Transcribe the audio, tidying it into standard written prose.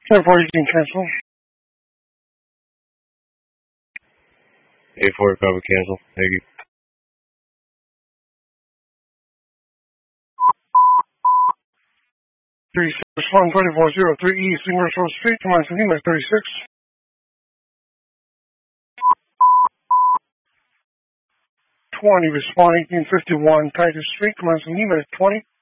10-4, you can cancel. 8-4, cover, cancel. Thank you. Three six one 2403 East Ingersoll Street, command to Lima 36. Responding 1851 Titus Street, command to Lima 20.